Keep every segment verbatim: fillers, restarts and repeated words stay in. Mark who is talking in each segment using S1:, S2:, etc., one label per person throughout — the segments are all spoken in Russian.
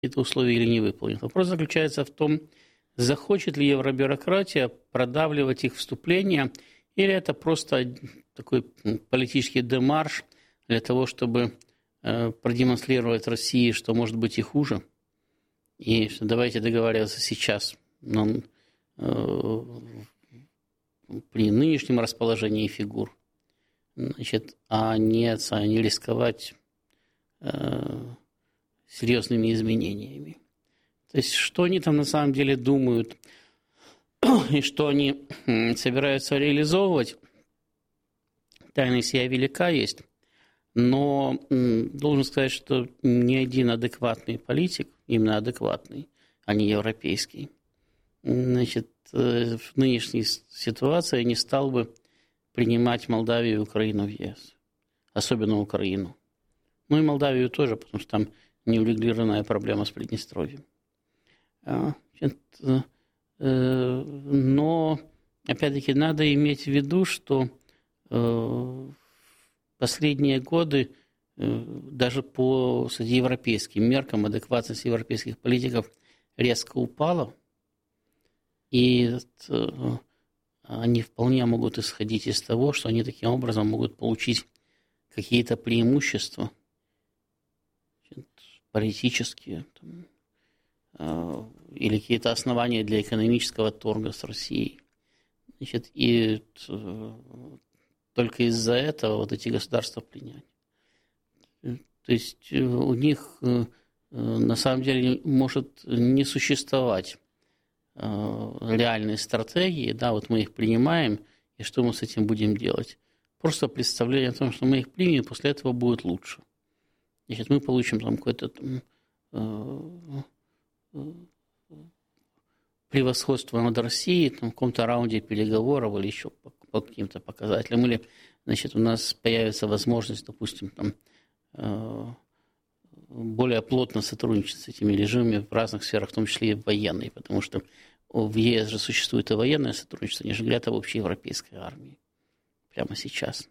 S1: это условия или не выполнит. Вопрос заключается в том, захочет ли евробюрократия продавливать их вступление, или это просто такой политический демарш для того, чтобы э, продемонстрировать России, что может быть и хуже, и что давайте договариваться сейчас, но, э, при нынешнем расположении фигур, значит, а не, а не рисковать э, серьезными изменениями. То есть, что они там на самом деле думают и что они собираются реализовывать, тайна сия велика есть, но должен сказать, что ни один адекватный политик, именно адекватный, а не европейский, значит, в нынешней ситуации не стал бы принимать Молдавию и Украину в ЕС, особенно Украину. Ну и Молдавию тоже, потому что там неурегулированная проблема с Приднестровьем. Но, опять-таки, надо иметь в виду, что в последние годы даже по европейским меркам адекватность европейских политиков резко упала, и они вполне могут исходить из того, что они таким образом могут получить какие-то преимущества политические там, или какие-то основания для экономического торга с Россией. Значит, и только из-за этого вот эти государства принять. То есть у них на самом деле может не существовать реальной стратегии, да, вот мы их принимаем, и что мы с этим будем делать. Просто представление о том, что мы их примем, и после этого будет лучше. Значит, мы получим там какое-то там, э, превосходство над Россией там, в каком-то раунде переговоров или еще по, по каким-то показателям. Или, значит, у нас появится возможность, допустим, там, э, более плотно сотрудничать с этими режимами в разных сферах, в том числе и в военной, потому что в ЕС же существует и военное сотрудничество, они же говорят об общеевропейской армии прямо сейчас.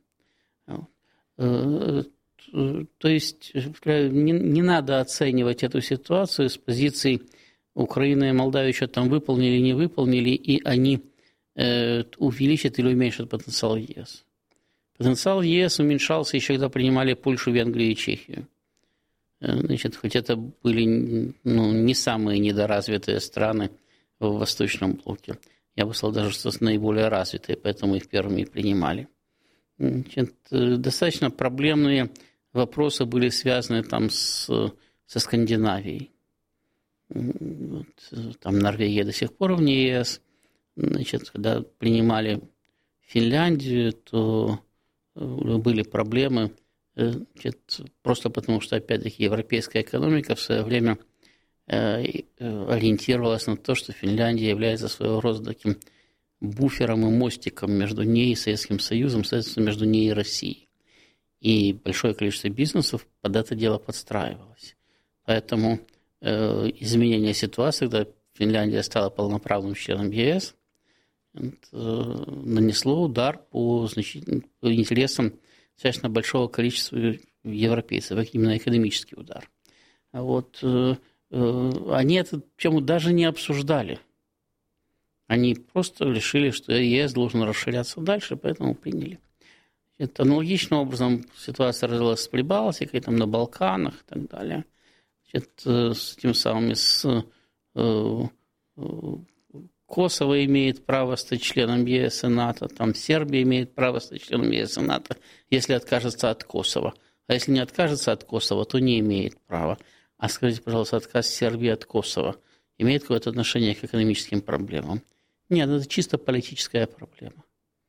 S1: То есть не, не надо оценивать эту ситуацию с позиции Украины и Молдавии, что там выполнили, не выполнили, и они э, увеличат или уменьшат потенциал ЕС. Потенциал ЕС уменьшался еще когда принимали Польшу, Венгрию и Чехию. Значит, хоть это были ну, не самые недоразвитые страны в Восточном блоке. Я бы сказал даже, что наиболее развитые, поэтому их первыми принимали. Значит, достаточно проблемные вопросы были связаны там с, со Скандинавией. Вот, там Норвегия до сих пор вне ЕС. Значит, когда принимали Финляндию, то были проблемы. Значит, просто потому, что, опять-таки, европейская экономика в свое время э, ориентировалась на то, что Финляндия является своего рода таким буфером и мостиком между ней и Советским Союзом, соответственно, между ней и Россией. И большое количество бизнесов под это дело подстраивалось. Поэтому э, изменение ситуации, когда Финляндия стала полноправным членом ЕС, это, э, нанесло удар по, значительным, по интересам достаточно большого количества европейцев, именно экономический удар. Вот, э, э, они эту тему даже не обсуждали. Они просто решили, что ЕС должен расширяться дальше, поэтому приняли. Это аналогичным образом ситуация развилась с Прибалтикой, там, на Балканах и так далее. Значит, с тем самым с э, э, Косово имеет право стать членом ЕС и НАТО, там Сербия имеет право стать членом ЕС и НАТО, если откажется от Косово. А если не откажется от Косово, то не имеет права. А скажите, пожалуйста, отказ Сербии от Косово имеет какое-то отношение к экономическим проблемам? Нет, это чисто политическая проблема.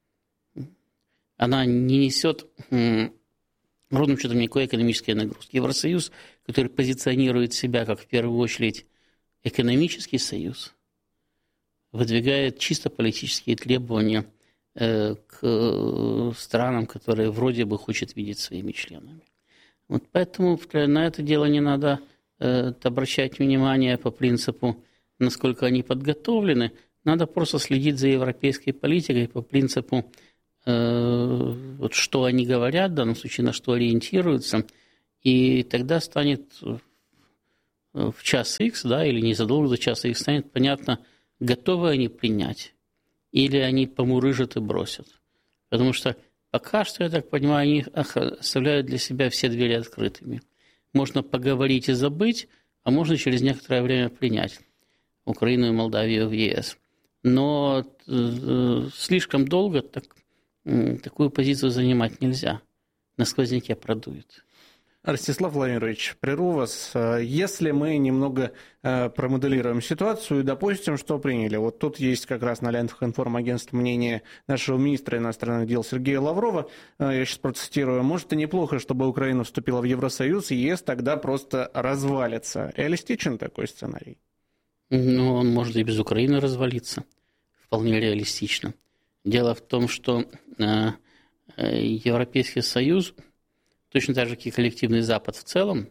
S1: Она не несет ровным счетом никакой экономической нагрузки. Евросоюз, который позиционирует себя как в первую очередь экономический союз, выдвигает чисто политические требования э, к странам, которые вроде бы хочет видеть своими членами. Вот поэтому на это дело не надо э, обращать внимание по принципу, насколько они подготовлены. Надо просто следить за европейской политикой по принципу, э, вот, что они говорят, в данном случае на что ориентируются, и тогда станет в час Х, да, или незадолго до часа Х станет понятно, готовы они принять, или они помурыжат и бросят. Потому что пока что, я так понимаю, они оставляют для себя все двери открытыми. Можно поговорить и забыть, а можно через некоторое время принять Украину и Молдавию в ЕС. Но э, слишком долго так, э, такую позицию занимать нельзя. На сквозняке продует.
S2: Ростислав Владимирович, прерву вас. Если мы немного промоделируем ситуацию и допустим, что приняли. Вот тут есть как раз на лентах информагентства мнение нашего министра иностранных дел Сергея Лаврова. Я сейчас процитирую. «Может, и неплохо, чтобы Украина вступила в Евросоюз, и ЕС тогда просто развалится». Реалистичен такой сценарий?
S1: Ну, он может и без Украины развалиться. Вполне реалистично. Дело в том, что э, Европейский Союз, точно так же, как и коллективный Запад в целом,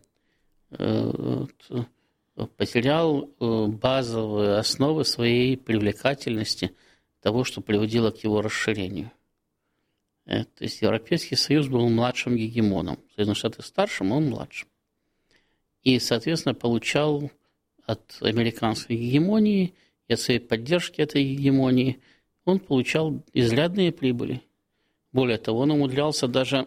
S1: потерял базовые основы своей привлекательности, того, что приводило к его расширению. То есть Европейский Союз был младшим гегемоном. Соединенные Штаты старшим, а он младшим. И, соответственно, получал от американской гегемонии и от своей поддержки этой гегемонии, он получал изрядные прибыли. Более того, он умудрялся даже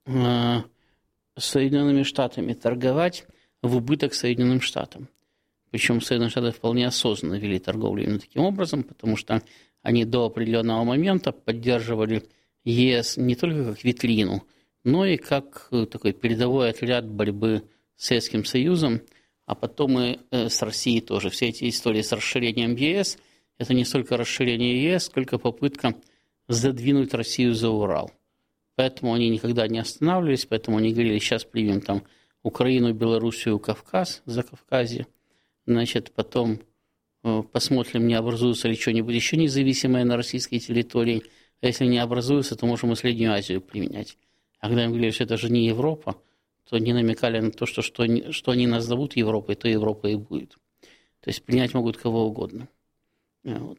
S1: с Соединенными Штатами торговать в убыток Соединенным Штатам. Причем Соединенные Штаты вполне осознанно вели торговлю именно таким образом, потому что они до определенного момента поддерживали ЕС не только как витрину, но и как такой передовой отряд борьбы с Советским Союзом, а потом и с Россией тоже. Все эти истории с расширением ЕС – это не столько расширение ЕС, сколько попытка задвинуть Россию за Урал. Поэтому они никогда не останавливались, поэтому они говорили, сейчас примем там Украину, Белоруссию, Кавказ, Закавказье, значит, потом э, посмотрим, не образуется ли что-нибудь еще независимое на российской территории, а если не образуется, то можем и Среднюю Азию применять. А когда им говорили, что это же не Европа, то они намекали на то, что, что, они, что они нас зовут Европой, то Европа и будет. То есть принять могут кого угодно. Вот.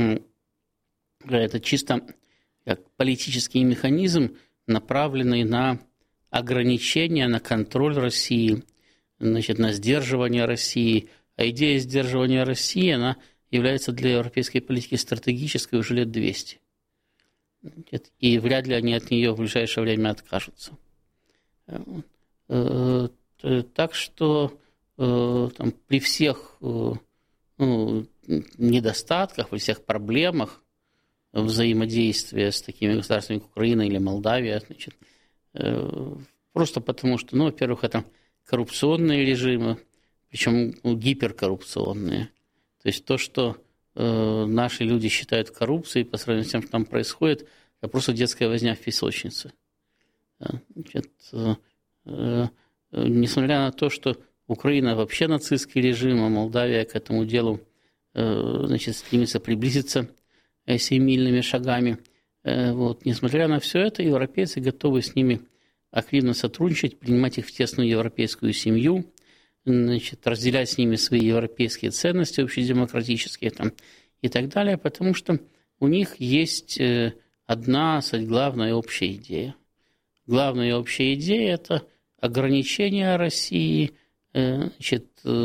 S1: Это чисто как политический механизм, направленный на ограничение, на контроль России, значит, на сдерживание России. А идея сдерживания России, она является для европейской политики стратегической уже лет двести. И вряд ли они от нее в ближайшее время откажутся. Так что там, при всех ну, недостатках, при всех проблемах взаимодействия с такими государствами, как Украина или Молдавия, значит, просто потому что, ну, во-первых, это коррупционные режимы, причем ну, гиперкоррупционные. То есть то, что э, наши люди считают коррупцией по сравнению с тем, что там происходит, это просто детская возня в песочнице. Значит, э, э, несмотря на то, что Украина вообще нацистский режим, а Молдавия к этому делу э, значит, стремится приблизиться семимильными шагами. Вот. Несмотря на все это, европейцы готовы с ними активно сотрудничать, принимать их в тесную европейскую семью, значит, разделять с ними свои европейские ценности, общедемократические там, и так далее, потому что у них есть одна главная общая идея. Главная общая идея – это ограничение России, значит,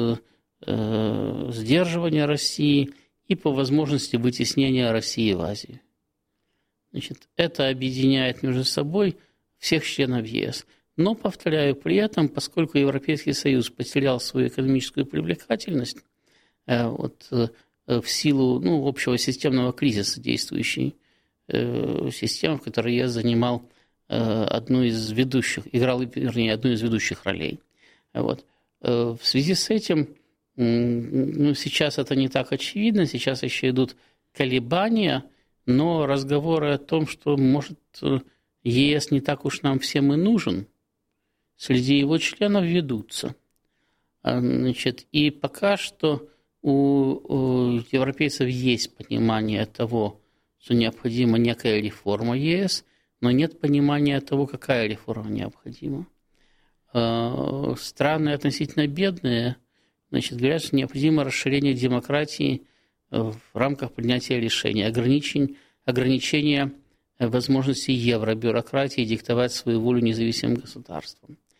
S1: сдерживание России и по возможности вытеснения России в Азии. Значит, это объединяет между собой всех членов ЕС. Но, повторяю, при этом, поскольку Европейский Союз потерял свою экономическую привлекательность вот, в силу ну, общего системного кризиса действующей системы, в которой ЕС занимал одну из ведущих, играл, вернее, одну из ведущих ролей. Вот. В связи с этим ну, сейчас это не так очевидно, сейчас еще идут колебания, но разговоры о том, что, может, ЕС не так уж нам всем и нужен, среди его членов ведутся. Значит, и пока что у, у европейцев есть понимание того, что необходима некая реформа ЕС, но нет понимания того, какая реформа необходима. Страны относительно бедные, значит, говорят, что необходимо расширение демократии в рамках принятия решений, ограничение, ограничение возможностей евробюрократии диктовать свою волю независимым государствам.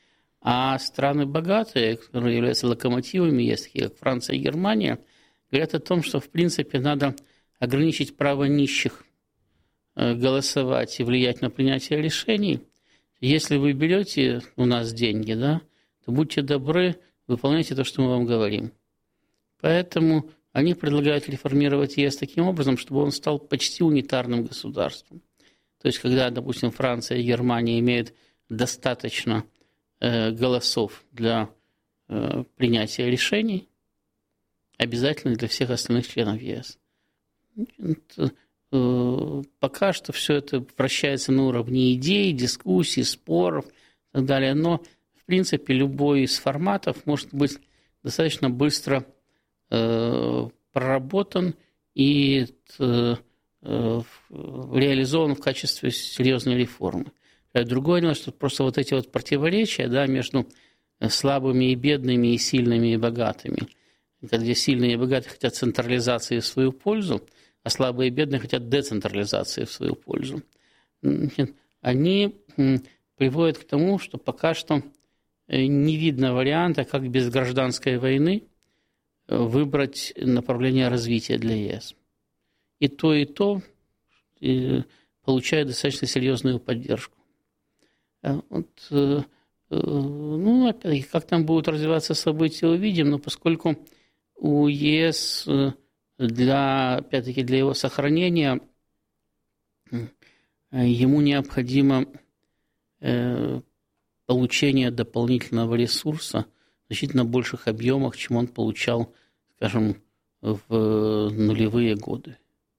S1: А страны богатые, которые являются локомотивами, есть такие как Франция и Германия, говорят о том, что в принципе надо ограничить право нищих голосовать и влиять на принятие решений. Если вы берете у нас деньги, да, то будьте добры, выполняйте то, что мы вам говорим. Поэтому они предлагают реформировать ЕС таким образом, чтобы он стал почти унитарным государством. То есть, когда, допустим, Франция и Германия имеют достаточно э, голосов для э, принятия решений, обязательно для всех остальных членов ЕС. Это, э, пока что все это вращается на уровне идей, дискуссий, споров и так далее, но, в принципе, любой из форматов может быть достаточно быстро э, проработан и э, реализован в качестве серьезной реформы. Другое дело, что просто вот эти вот противоречия, да, между слабыми и бедными, и сильными и богатыми, где сильные и богатые хотят централизации в свою пользу, а слабые и бедные хотят децентрализации в свою пользу, они приводят к тому, что пока что не видно варианта, как без гражданской войны выбрать направление развития для ЕС. И то, и то получают достаточно серьезную поддержку. Вот, ну, опять-таки, как там будут развиваться события, увидим, но поскольку у ЕС для, опять-таки, для его сохранения ему необходимо получение дополнительного ресурса в значительно больших объемах, чем он получал, скажем, в нулевые годы.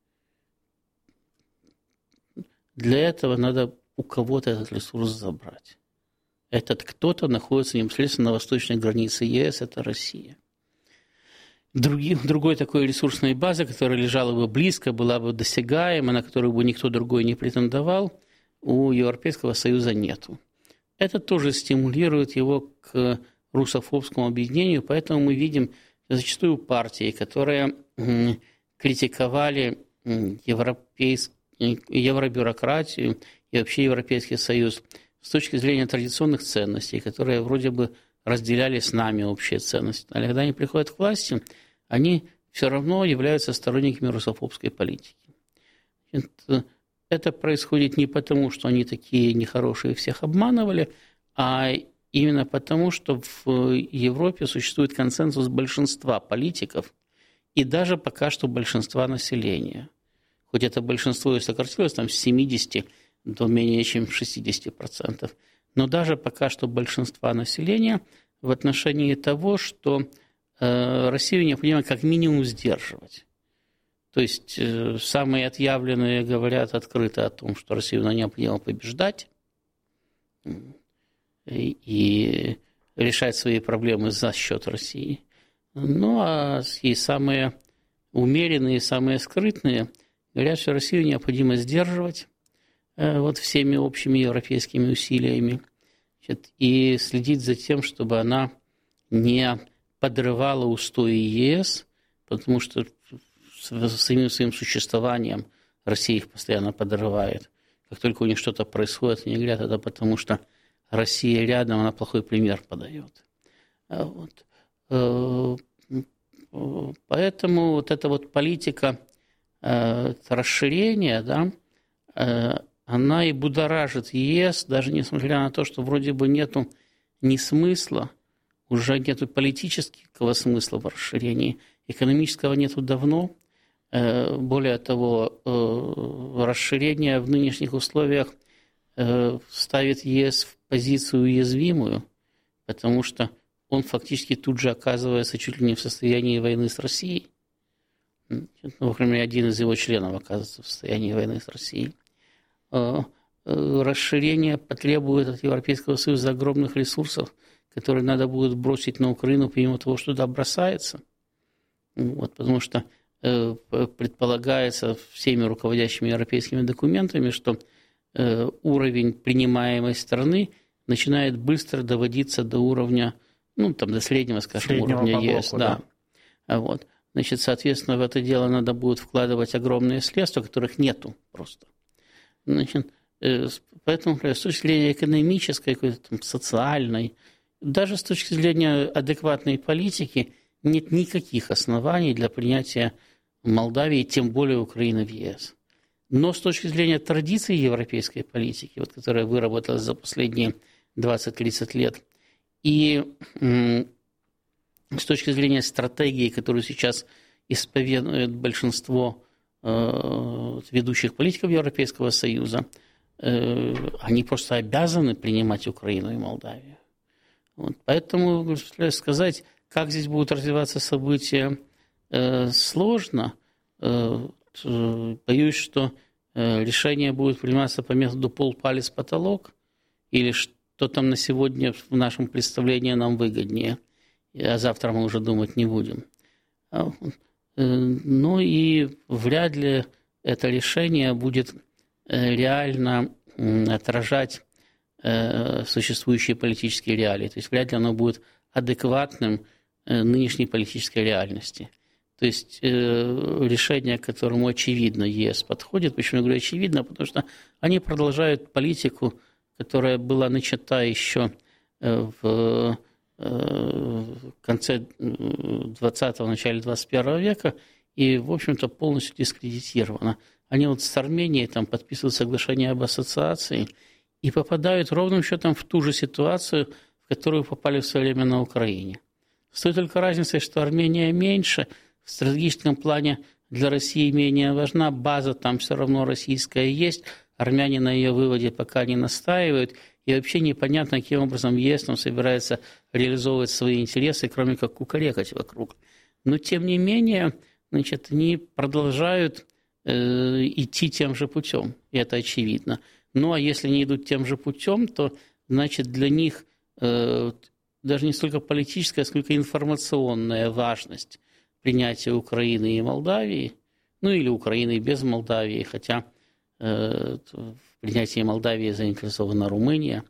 S1: Для этого надо у кого-то этот ресурс забрать. Этот кто-то находится непосредственно на восточной границе ЕС, это Россия. Други, другой такой ресурсной базы, которая лежала бы близко, была бы досягаема, на которую бы никто другой не претендовал, у Европейского Союза нету. Это тоже стимулирует его к русофобскому объединению, поэтому мы видим зачастую партии, которые критиковали европейские евробюрократию и вообще Европейский Союз с точки зрения традиционных ценностей, которые вроде бы разделяли с нами общие ценности. А когда они приходят к власти, они все равно являются сторонниками русофобской политики. Это, это происходит не потому, что они такие нехорошие, всех обманывали, а именно потому, что в Европе существует консенсус большинства политиков и даже пока что большинства населения. Хоть это большинство и сократилось там, с семидесяти до менее чем шестидесяти процентов. Но даже пока что большинство населения в отношении того, что э, Россию необходимо как минимум сдерживать. То есть э, самые отъявленные говорят открыто о том, что Россию необходимо побеждать и, и решать свои проблемы за счет России. Ну а и самые умеренные, самые скрытные говорят, что Россию необходимо сдерживать э, вот всеми общими европейскими усилиями, значит, и следить за тем, чтобы она не подрывала устои ЕС, потому что самим своим существованием Россия их постоянно подрывает. Как только у них что-то происходит, они говорят, это потому что Россия рядом, она плохой пример подает. Вот. Поэтому вот эта вот политика расширения, да, она и будоражит ЕС, даже несмотря на то, что вроде бы нету ни смысла, уже нету политического смысла в расширении, экономического нету давно. Более того, расширение в нынешних условиях ставит ЕС в позицию уязвимую, потому что он фактически тут же оказывается чуть ли не в состоянии войны с Россией. Ну, например, один из его членов оказывается в состоянии войны с Россией. Расширение потребует от Европейского Союза огромных ресурсов, которые надо будет бросить на Украину, помимо того, что туда бросается. Вот, потому что предполагается всеми руководящими европейскими документами, что уровень принимаемой страны начинает быстро доводиться до уровня, ну, там, до среднего, скажем, среднего уровня ЕС. Да. Да. Вот. Значит, соответственно, в это дело надо будет вкладывать огромные средства, которых нету просто. Значит, поэтому, с точки зрения экономической, какой-то там социальной, даже с точки зрения адекватной политики нет никаких оснований для принятия Молдавии, тем более Украины в ЕС. Но с точки зрения традиций европейской политики, вот, которая выработалась за последние двадцать-тридцать лет, и м, с точки зрения стратегии, которую сейчас исповедует большинство э, ведущих политиков Европейского Союза, э, они просто обязаны принимать Украину и Молдавию. Вот. Поэтому сказать, как здесь будут развиваться события, э, сложно. Э, боюсь, что э, решение будет приниматься по методу пол-палец-потолок, или что там на сегодня в нашем представлении нам выгоднее, а завтра мы уже думать не будем. Ну и вряд ли это решение будет реально отражать существующие политические реалии. То есть вряд ли оно будет адекватным нынешней политической реальности. То есть решение, к которому очевидно ЕС подходит. Почему я говорю очевидно? Потому что они продолжают политику, которая была начата еще в в конце двадцатого, начале двадцать первого века и, в общем-то, полностью дискредитирована. Они вот с Арменией там подписывают соглашение об ассоциации и попадают ровным счетом в ту же ситуацию, в которую попали в свое время на Украине. С той только разницей, что Армения меньше, в стратегическом плане для России менее важна, база там все равно российская есть, армяне на ее выводе пока не настаивают, и вообще непонятно, каким образом ЕС там собирается реализовывать свои интересы, кроме как кукарекать вокруг. Но, тем не менее, значит, они продолжают э, идти тем же путем, и это очевидно. Ну, а если они идут тем же путем, то, значит, для них э, даже не столько политическая, сколько информационная важность принятия Украины и Молдавии, ну, или Украины без Молдавии, хотя э, в принятии Молдавии заинтересована Румыния,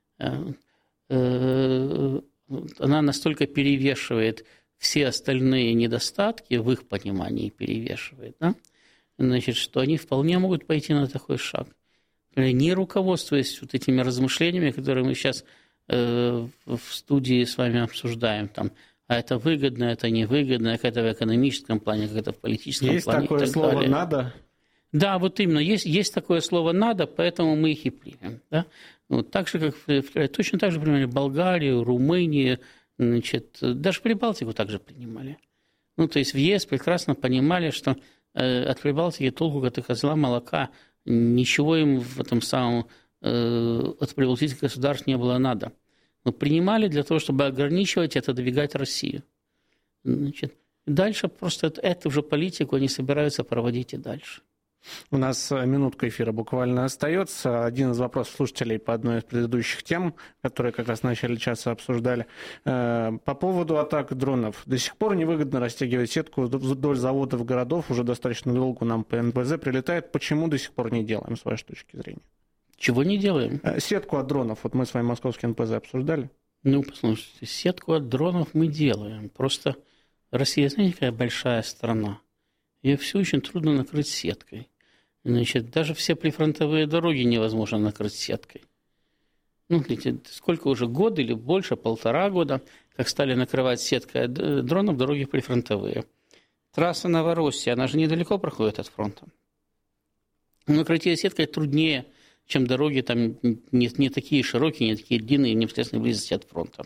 S1: она настолько перевешивает все остальные недостатки, в их понимании перевешивает, да? Значит, что они вполне могут пойти на такой шаг. Не руководствуясь вот этими размышлениями, которые мы сейчас в студии с вами обсуждаем, там, а это выгодно, это невыгодно, как это в экономическом плане, как это в политическом
S2: Есть
S1: плане.
S2: Есть такое слово далее. «надо»? Да, вот именно, есть, есть такое слово «надо», поэтому мы их и примем. Да? Вот, так же, как, точно так же принимали Болгарию, Румынию, значит, даже Прибалтику также принимали. Ну, то есть в ЕС прекрасно понимали, что э, от Прибалтики толку от козла молока, ничего им в этом самом, э, от прибалтийских государств не было надо. Но принимали для того, чтобы ограничивать и отодвигать Россию. Значит, дальше просто эту же политику они собираются проводить и дальше. У нас минутка эфира буквально остается. Один из вопросов слушателей по одной из предыдущих тем, которые как раз в начале часа обсуждали. По поводу атак дронов. До сих пор невыгодно растягивать сетку вдоль заводов городов. Уже достаточно долго нам по эн пэ зэ прилетает. Почему до сих пор не делаем, с вашей точки зрения?
S1: Чего не делаем?
S2: Сетку от дронов. Вот мы с вами московский эн пэ зэ обсуждали.
S1: Ну, послушайте, сетку от дронов мы делаем. Просто Россия, знаете, какая большая страна. Ее все очень трудно накрыть сеткой. Значит, даже все прифронтовые дороги невозможно накрыть сеткой. Ну, видите, сколько уже, год или больше, полтора года, как стали накрывать сеткой дронов дороги прифронтовые. Трасса Новороссия, она же недалеко проходит от фронта. Накрыть ее сеткой труднее, чем дороги там не, не такие широкие, не такие длинные, в непосредственной близости от фронта.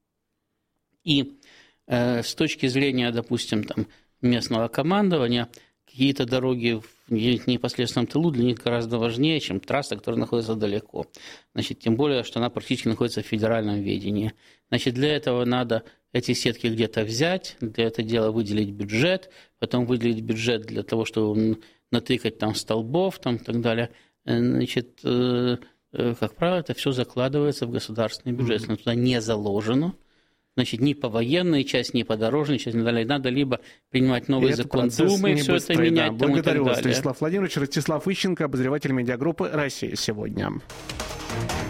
S1: И э, с точки зрения, допустим, там, местного командования, какие-то дороги в непосредственном тылу для них гораздо важнее, чем трасса, которая находится далеко. Значит, тем более, что она практически находится в федеральном ведении. Значит, для этого надо эти сетки где-то взять, для этого дела выделить бюджет, потом выделить бюджет для того, чтобы натыкать там столбов там, и так далее. Значит, как правило, это все закладывается в государственный бюджет. Но туда не заложено. Значит, ни по военной части, ни по дорожной части, не далее. Надо либо принимать новый закон Думы и все это менять.
S2: Да. Благодарю вас, Ростислав Владимирович. Ростислав Ищенко, обозреватель медиагруппы «Россия сегодня».